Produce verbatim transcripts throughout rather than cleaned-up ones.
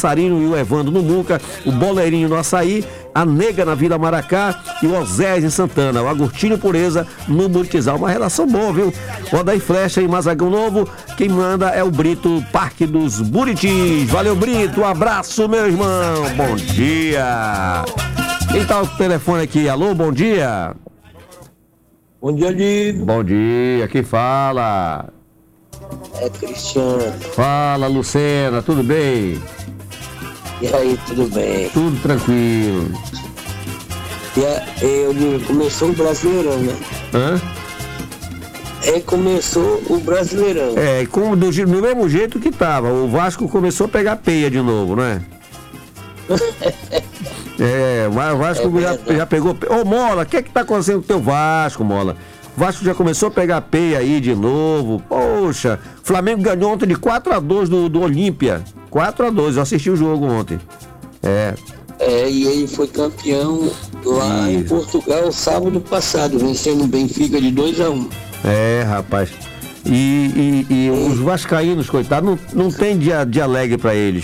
Passarinho e o Evandro no Muca, o Boleirinho no Açaí, a Nega na Vila Maracá e o Osés em Santana, o Agostinho Pureza no Buritizal. Uma relação boa, viu? O Odaí Flecha em Mazagão Novo, quem manda é o Brito, Parque dos Buritis. Valeu, Brito, um abraço, meu irmão, bom dia. Quem tá o telefone aqui? Alô, bom dia. Bom dia, Lido. Bom dia, quem fala? É Cristiano. Fala, Lucena, tudo bem? E aí, tudo bem? Tudo tranquilo. E a, eu, começou o Brasileirão, né? Hã? É, começou o Brasileirão. É, com, do, do mesmo jeito que tava. O Vasco começou a pegar peia de novo, não é? É, o Vasco é já, já pegou. Ô, Mola, o que é que tá acontecendo com o teu Vasco, Mola? O Vasco já começou a pegar peia aí de novo. Poxa, o Flamengo ganhou ontem de quatro a dois do, do Olímpia. quatro a dois, eu assisti o jogo ontem. É. É, e ele foi campeão lá Isso. em Portugal sábado passado, vencendo o Benfica de dois a um. É, rapaz. E, e, e os vascaínos, coitados, não, não tem dia, dia alegre pra eles.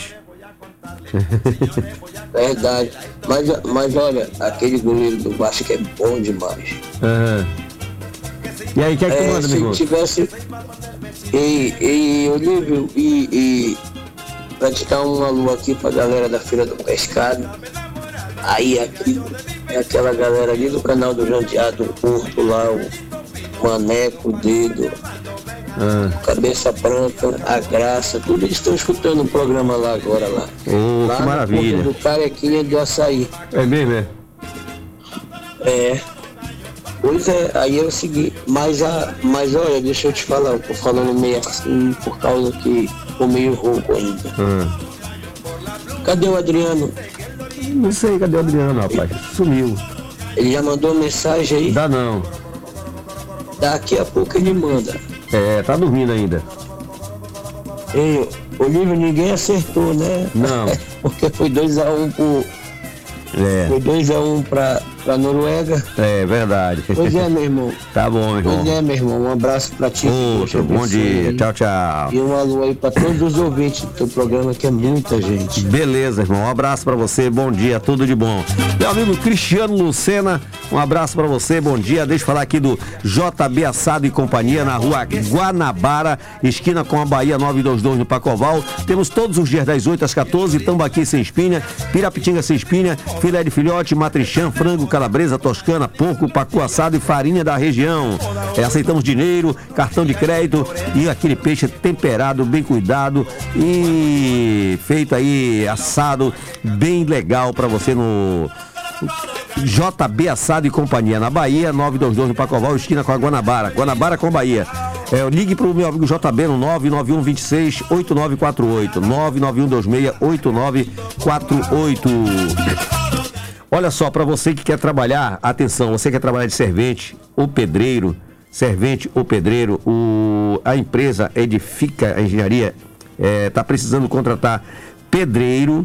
Verdade. Mas, mas olha, aquele goleiro do Vasco é bom demais. Uhum. E aí, o que é que tu é, manda, se amigo? tivesse. E, e Olívio, e, e pra te dar um alô aqui pra galera da Feira do Pescado. Aí aqui é aquela galera ali do canal do Jandeado, o Porto lá, o Maneco, o Dedo, ah. Cabeça Branca, a Graça, tudo eles estão escutando o programa lá agora lá. Oh, lá que maravilha. Do Carequinha do Açaí. É mesmo, é? É. Pois é, aí eu segui, mas, a, mas olha, deixa eu te falar, eu tô falando meio assim por causa que tô meio rouco ainda. Ah. Cadê o Adriano? Não sei, cadê o Adriano, rapaz? Sumiu. Ele já mandou mensagem aí? Dá não. Daqui a pouco ele manda. É, tá dormindo ainda. Ei, Olívio, ninguém acertou, né? Não. Porque foi dois a um pro... É. Foi dois a um pra, pra Noruega. É, verdade. Pois é, meu irmão. Tá bom, meu irmão. Pois é, meu irmão. Um abraço pra ti. Outro, bom dia. Tchau, tchau. E um alô aí pra todos os ouvintes do teu programa, que é muita gente. Beleza, irmão. Um abraço pra você. Bom dia. Tudo de bom. Meu amigo Cristiano Lucena, um abraço pra você. Bom dia. Deixa eu falar aqui do J B Assado e Companhia, na rua Guanabara, esquina com a Bahia nove dois dois no Pacoval. Temos todos os dias das oito às quatorze, tambaqui sem espinha, pirapitinga sem espinha, filé de filhote, matrichã, frango, calabresa, toscana, porco, pacu assado e farinha da região. É, aceitamos dinheiro, cartão de crédito e aquele peixe temperado, bem cuidado e feito aí, assado, bem legal pra você no J B Assado e Companhia, na Bahia, nove dois dois no Pacoval, esquina com a Guanabara, Guanabara com Bahia. É, ligue pro meu amigo J B no nove nove um dois seis oito nove quatro oito, nove nove um dois seis oito nove quatro oito. Olha só, para você que quer trabalhar, atenção, você quer trabalhar de servente ou pedreiro, servente ou pedreiro, o, a empresa Edifica a Engenharia está é, precisando contratar pedreiro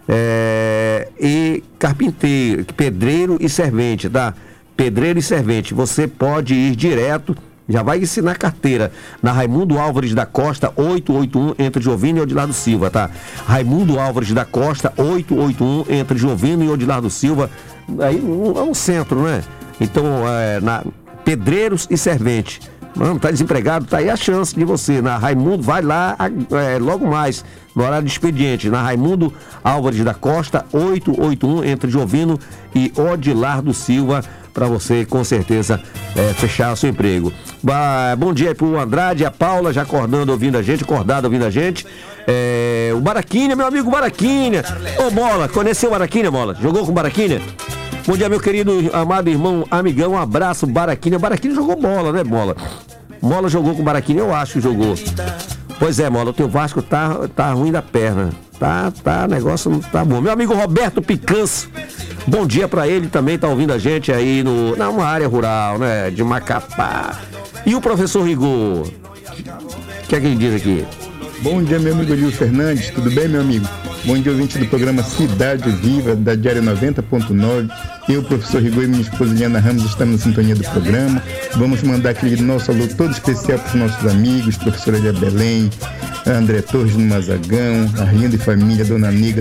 é, e carpinteiro, pedreiro e servente, tá? Pedreiro e servente, você pode ir direto, já vai ensinar carteira na Raimundo Álvares da Costa, oitocentos e oitenta e um, entre Jovino e Odilardo Silva, tá? Raimundo Álvares da Costa, oitocentos e oitenta e um, entre Jovino e Odilardo Silva, aí é um centro, né? Então, é, na pedreiros e servente. Mano, tá desempregado, tá aí a chance de você. Na Raimundo, vai lá é, logo mais, no horário de expediente. Na Raimundo Álvares da Costa, oitocentos e oitenta e um, entre Jovino e Odilardo Silva, para você, com certeza, é, fechar o seu emprego. Bah, bom dia aí pro Andrade, a Paula já acordando, ouvindo a gente, acordado ouvindo a gente. É, o Baraquinha, meu amigo Baraquinha. Ô, Mola, conheceu o Baraquinha, Mola? Jogou com o Baraquinha? Bom dia, meu querido, amado irmão, amigão, um abraço, Baraquinha. Baraquinha jogou bola, né, Mola? Mola jogou com o Baraquinha, eu acho que jogou. Pois é, Mola, o teu Vasco tá, tá ruim da perna. Tá, tá, negócio não tá bom. Meu amigo Roberto Picanço, bom dia pra ele também, tá ouvindo a gente aí no, numa área rural, né, de Macapá. E o professor Rigor, o que é que ele diz aqui? Bom dia, meu amigo Lio Fernandes, tudo bem, meu amigo? Bom dia, ouvinte do programa Cidade Viva, da Diário noventa ponto nove. Eu, professor Rigor, e minha esposa Liana Ramos estamos na sintonia do programa. Vamos mandar aquele nosso alô todo especial para os nossos amigos, professora Elia Belém, André Torres no Mazagão, Arlindo e família, Dona Niga,